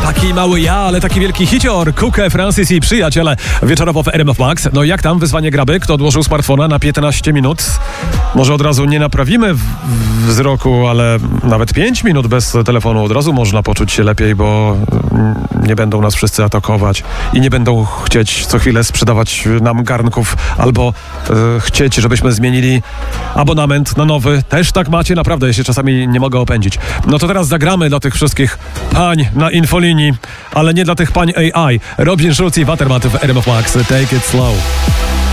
Taki mały ja, ale taki wielki hicior. Kukę, Francis i przyjaciele wieczorowo w RMF Max. No jak tam wyzwanie graby? Kto odłożył smartfona na 15 minut? Może od razu nie naprawimy wzroku, ale nawet 5 minut bez telefonu od razu można poczuć się lepiej, bo nie będą nas wszyscy atakować i nie będą chcieć co chwilę sprzedawać nam garnków albo chcieć, żebyśmy zmienili abonament na nowy. Też tak macie? Naprawdę, ja się czasami nie mogę opędzić. No to teraz zagramy dla tych wszystkich pań na infolinii, ale nie dla tych pań AI. Robin Schulz i Watermat w RMF Max. Take it slow.